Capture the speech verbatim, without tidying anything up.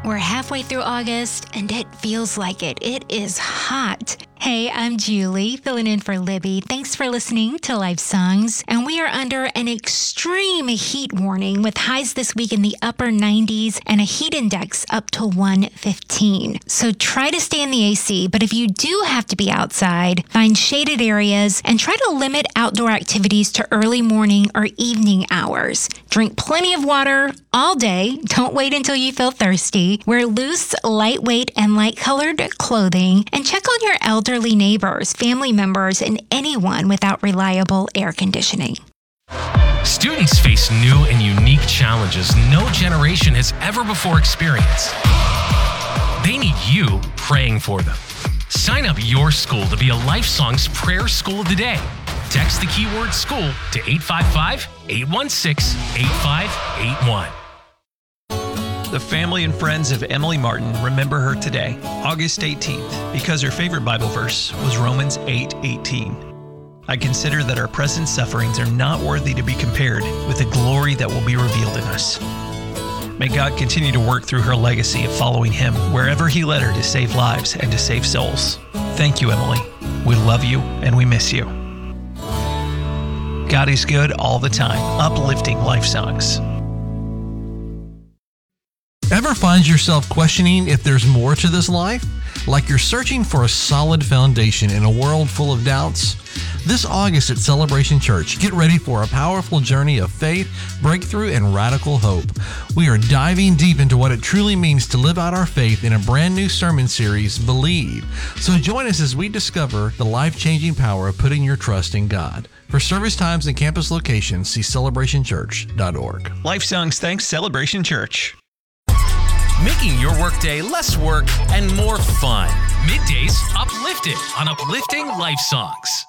We're halfway through August, and it feels like it. It is hot. Hey, I'm Julie, filling in for Libby. Thanks for listening to Life Songs. And we are under an extreme heat warning with highs this week in the upper nineties and a heat index up to one fifteen. So try to stay in the A C, but if you do have to be outside, find shaded areas and try to limit outdoor activities to early morning or evening hours. Drink plenty of water all day. Don't wait until you feel thirsty. Wear loose, lightweight, and light-colored clothing. And check on your elderly neighbors, family members, and anyone without reliable air conditioning. Students face new and unique challenges no generation has ever before experienced. They need you praying for them. Sign up your school to be a Life Songs Prayer School of the Day. Text the keyword school to eight five five, eight one six, eight five eight one. The family and friends of Emily Martin remember her today, August eighteenth, because her favorite Bible verse was Romans eight eighteen. I consider that our present sufferings are not worthy to be compared with the glory that will be revealed in us. May God continue to work through her legacy of following Him wherever He led her to save lives and to save souls. Thank you, Emily. We love you and we miss you. God is good all the time, uplifting life songs. Ever find yourself questioning if there's more to this life? Like you're searching for a solid foundation in a world full of doubts? This August at Celebration Church, get ready for a powerful journey of faith, breakthrough, and radical hope. We are diving deep into what it truly means to live out our faith in a brand new sermon series, Believe. So join us as we discover the life-changing power of putting your trust in God. For service times and campus locations, see celebration church dot org. Life Songs thanks Celebration Church. Making your workday less work and more fun. Middays uplifted on Uplifting Life Songs.